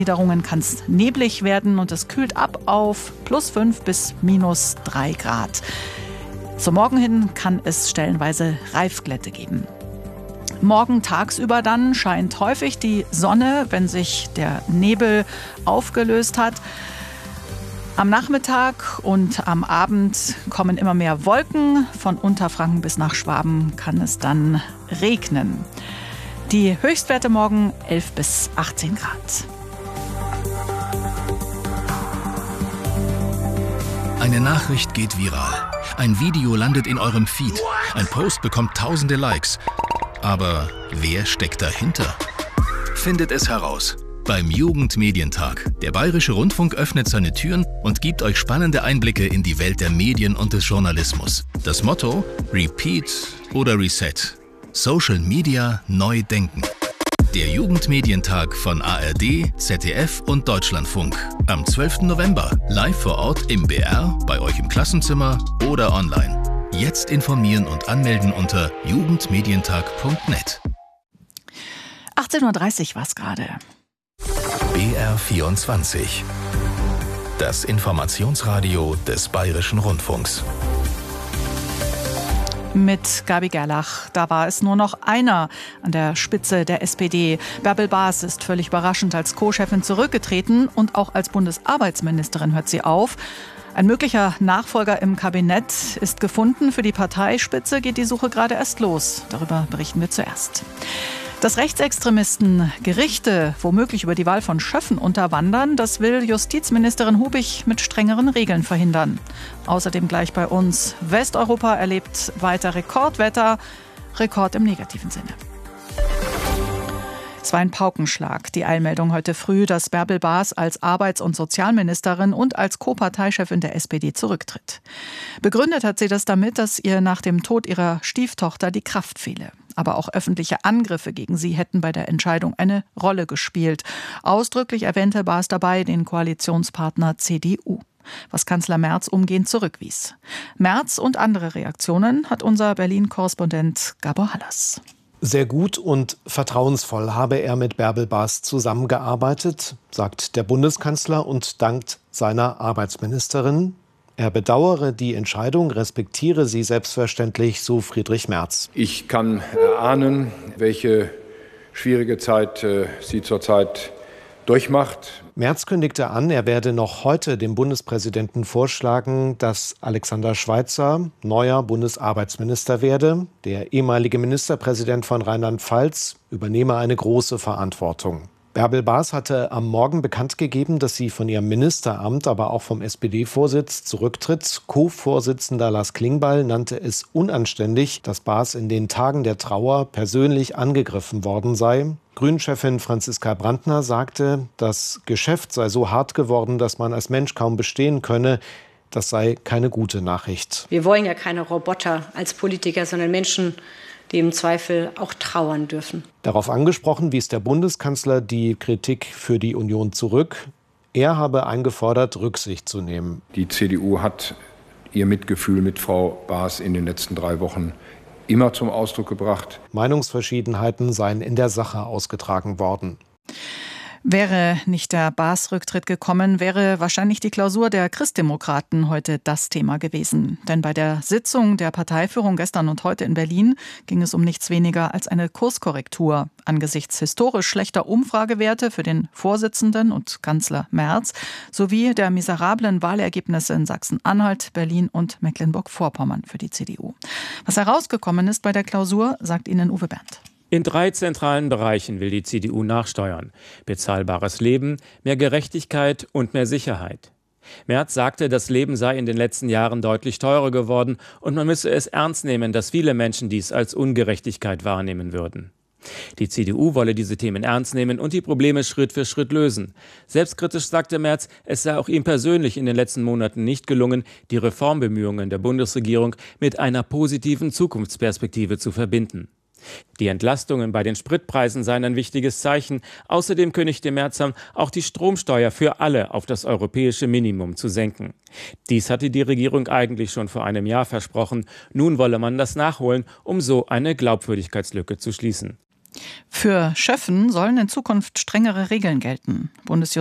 Niederungen kann es neblig werden und es kühlt ab auf +5 bis -3 Grad. Zum Morgen hin kann es stellenweise Reifglätte geben. Morgen tagsüber dann scheint häufig die Sonne, wenn sich der Nebel aufgelöst hat. Am Nachmittag und am Abend kommen immer mehr Wolken. Von Unterfranken bis nach Schwaben kann es dann regnen. Die Höchstwerte morgen 11 bis 18 Grad. Eine Nachricht geht viral. Ein Video landet in eurem Feed. Ein Post bekommt tausende Likes. Aber wer steckt dahinter? Findet es heraus beim Jugendmedientag. Der Bayerische Rundfunk öffnet seine Türen und gibt euch spannende Einblicke in die Welt der Medien und des Journalismus. Das Motto: Repeat oder Reset. Social Media neu denken. Der Jugendmedientag von ARD, ZDF und Deutschlandfunk. Am 12. November. Live vor Ort im BR, bei euch im Klassenzimmer oder online. Jetzt informieren und anmelden unter jugendmedientag.net. 18:30 Uhr war es gerade. BR24. Das Informationsradio des Bayerischen Rundfunks. Mit Gabi Gerlach. Da war es nur noch einer an der Spitze der SPD. Bärbel Baas ist völlig überraschend als Co-Chefin zurückgetreten und auch als Bundesarbeitsministerin hört sie auf. Ein möglicher Nachfolger im Kabinett ist gefunden. Für die Parteispitze geht die Suche gerade erst los. Darüber berichten wir zuerst. Dass Rechtsextremisten Gerichte womöglich über die Wahl von Schöffen unterwandern, das will Justizministerin Hubig mit strengeren Regeln verhindern. Außerdem gleich bei uns: Westeuropa erlebt weiter Rekordwetter, Rekord im negativen Sinne. Es war ein Paukenschlag, die Eilmeldung heute früh, dass Bärbel Baas als Arbeits- und Sozialministerin und als Co-Parteichefin der SPD zurücktritt. Begründet hat sie das damit, dass ihr nach dem Tod ihrer Stieftochter die Kraft fehle. Aber auch öffentliche Angriffe gegen sie hätten bei der Entscheidung eine Rolle gespielt. Ausdrücklich erwähnte Baas dabei den Koalitionspartner CDU, was Kanzler Merz umgehend zurückwies. Merz und andere Reaktionen hat unser Berlin-Korrespondent Gabor Hallas. Sehr gut und vertrauensvoll habe er mit Bärbel Baas zusammengearbeitet, sagt der Bundeskanzler und dankt seiner Arbeitsministerin. Er bedauere die Entscheidung, respektiere sie selbstverständlich, so Friedrich Merz. Ich kann erahnen, welche schwierige Zeit sie zurzeit durchmacht. Merz kündigte an, er werde noch heute dem Bundespräsidenten vorschlagen, dass Alexander Schweitzer neuer Bundesarbeitsminister werde. Der ehemalige Ministerpräsident von Rheinland-Pfalz übernehme eine große Verantwortung. Bärbel Baas hatte am Morgen bekannt gegeben, dass sie von ihrem Ministeramt, aber auch vom SPD-Vorsitz zurücktritt. Co-Vorsitzender Lars Klingbeil nannte es unanständig, dass Baas in den Tagen der Trauer persönlich angegriffen worden sei. Grünen-Chefin Franziska Brandner sagte, das Geschäft sei so hart geworden, dass man als Mensch kaum bestehen könne. Das sei keine gute Nachricht. Wir wollen ja keine Roboter als Politiker, sondern Menschen, die im Zweifel auch trauern dürfen. Darauf angesprochen wies der Bundeskanzler die Kritik für die Union zurück. Er habe eingefordert, Rücksicht zu nehmen. Die CDU hat ihr Mitgefühl mit Frau Baas in den letzten 3 Wochen immer zum Ausdruck gebracht. Meinungsverschiedenheiten seien in der Sache ausgetragen worden. Wäre nicht der Baas-Rücktritt gekommen, wäre wahrscheinlich die Klausur der Christdemokraten heute das Thema gewesen. Denn bei der Sitzung der Parteiführung gestern und heute in Berlin ging es um nichts weniger als eine Kurskorrektur. Angesichts historisch schlechter Umfragewerte für den Vorsitzenden und Kanzler Merz sowie der miserablen Wahlergebnisse in Sachsen-Anhalt, Berlin und Mecklenburg-Vorpommern für die CDU. Was herausgekommen ist bei der Klausur, sagt Ihnen Uwe Berndt. In 3 zentralen Bereichen will die CDU nachsteuern: bezahlbares Leben, mehr Gerechtigkeit und mehr Sicherheit. Merz sagte, das Leben sei in den letzten Jahren deutlich teurer geworden und man müsse es ernst nehmen, dass viele Menschen dies als Ungerechtigkeit wahrnehmen würden. Die CDU wolle diese Themen ernst nehmen und die Probleme Schritt für Schritt lösen. Selbstkritisch sagte Merz, es sei auch ihm persönlich in den letzten Monaten nicht gelungen, die Reformbemühungen der Bundesregierung mit einer positiven Zukunftsperspektive zu verbinden. Die Entlastungen bei den Spritpreisen seien ein wichtiges Zeichen. Außerdem kündigte Merz an, auch die Stromsteuer für alle auf das europäische Minimum zu senken. Dies hatte die Regierung eigentlich schon vor einem Jahr versprochen. Nun wolle man das nachholen, um so eine Glaubwürdigkeitslücke zu schließen. Für Schöffen sollen in Zukunft strengere Regeln gelten.